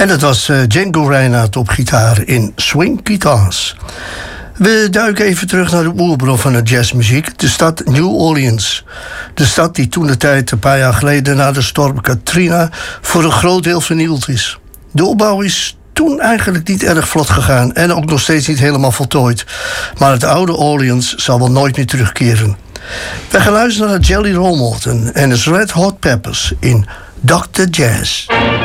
En dat was Django Reinhardt op gitaar in Swing Guitars. We duiken even terug naar de oerbron van de jazzmuziek, de stad New Orleans. De stad die toentertijd een paar jaar geleden na de storm Katrina voor een groot deel vernield is. De opbouw is toen eigenlijk niet erg vlot gegaan en ook nog steeds niet helemaal voltooid. Maar het oude Orleans zal wel nooit meer terugkeren. We gaan luisteren naar Jelly Roll Morton en de Red Hot Peppers in Dr. Jazz.